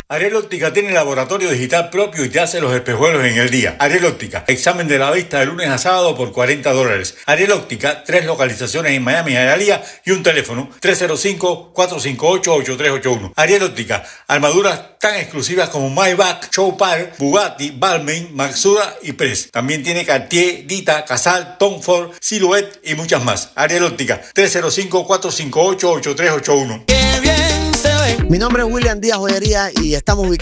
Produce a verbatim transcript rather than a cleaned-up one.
Ariel Óptica tiene laboratorio digital propio y te hace los espejuelos en el día. Ariel Óptica, examen de la vista de lunes a sábado por cuarenta dólares. Ariel Óptica, tres localizaciones en Miami, Hialeah y un teléfono tres cero cinco, cuatro cinco ocho, ocho tres ocho uno. Ariel Óptica, armaduras tan exclusivas como Maybach, Chopard, Bugatti, Balmain, Maxura y Press. También tiene Cartier, Dita, Casal, Tom Ford, Silhouette y muchas más. Ariel Óptica, tres cero cinco, cuatro cinco ocho, ocho tres ocho uno. Mi nombre es William Díaz Joyería y estamos ubicados